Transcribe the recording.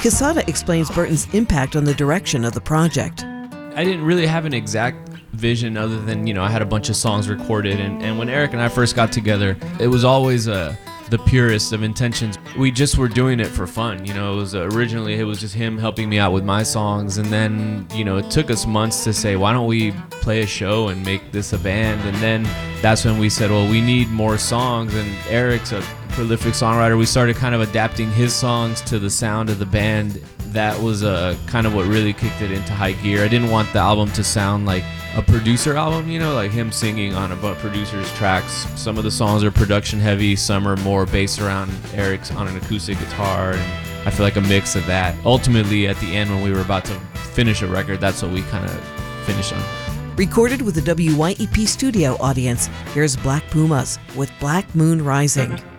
Quesada explains Burton's impact on the direction of the project. I didn't really have an exact vision other than, I had a bunch of songs recorded. And when Eric and I first got together, it was always the purest of intentions. We just were doing it for fun. It was originally, it was just him helping me out with my songs. And then, it took us months to say, why don't we play a show and make this a band? And then that's when we said, well, we need more songs. And Eric's a prolific songwriter. We started kind of adapting his songs to the sound of the band. That was kind of what really kicked it into high gear. I didn't want the album to sound like a producer album, like him singing on a producer's tracks. Some of the songs are production heavy, some are more based around Eric's on an acoustic guitar, and I feel like a mix of that. Ultimately, at the end, when we were about to finish a record, that's what we kind of finished on. Recorded with the WYEP studio audience, here's Black Pumas with Black Moon Rising.